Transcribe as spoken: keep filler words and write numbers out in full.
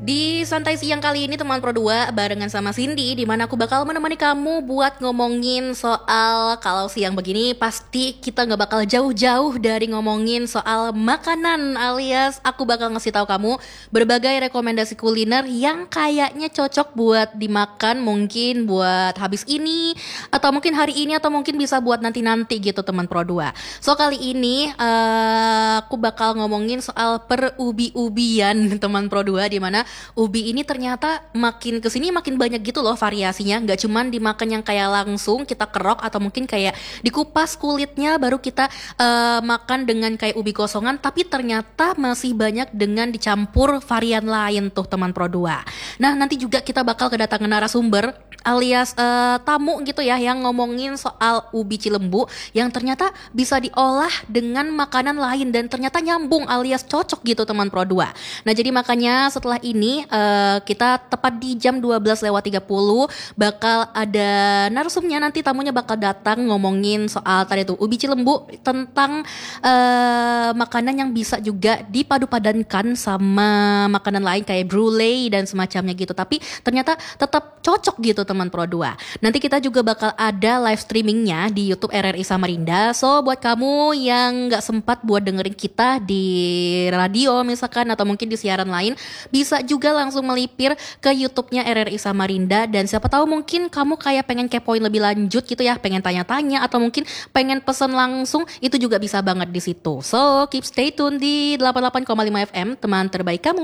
Di santai siang kali ini teman Pro dua barengan sama Cindy, di mana aku bakal menemani kamu buat ngomongin soal, kalau siang begini pasti kita nggak bakal jauh-jauh dari ngomongin soal makanan, alias aku bakal ngasih tahu kamu berbagai rekomendasi kuliner yang kayaknya cocok buat dimakan, mungkin buat habis ini atau mungkin hari ini atau mungkin bisa buat nanti-nanti gitu teman Pro dua. So kali ini uh, aku bakal ngomongin soal perubi-ubian teman Pro dua, di mana ubi ini ternyata makin kesini makin banyak gitu loh variasinya. Nggak cuman dimakan yang kayak langsung kita kerok atau mungkin kayak dikupas kulitnya baru kita uh, makan dengan kayak ubi kosongan, tapi ternyata masih banyak dengan dicampur varian lain tuh teman Pro dua. Nah nanti juga kita bakal kedatangan narasumber alias uh, tamu gitu ya, yang ngomongin soal ubi cilembu yang ternyata bisa diolah dengan makanan lain dan ternyata nyambung alias cocok gitu teman Pro dua. Nah jadi makanya setelah ini uh, kita tepat di jam dua belas lewat tiga puluh bakal ada narasumnya, nanti tamunya bakal datang ngomongin soal tadi tuh ubi cilembu, tentang uh, makanan yang bisa juga dipadu-padankan sama makanan lain kayak brulee dan semacamnya gitu, tapi ternyata tetap cocok gitu teman Pro dua. Nanti kita juga bakal ada live streamingnya di YouTube R R I Samarinda. So buat kamu yang gak sempat buat dengerin kita di radio misalkan atau mungkin di siaran lain, bisa juga langsung melipir ke YouTube-nya R R I Samarinda. Dan siapa tahu mungkin kamu kayak pengen kepoin lebih lanjut gitu ya, pengen tanya-tanya atau mungkin pengen pesen langsung, itu juga bisa banget di situ. So keep stay tune di delapan puluh delapan koma lima F M, teman terbaik kamu.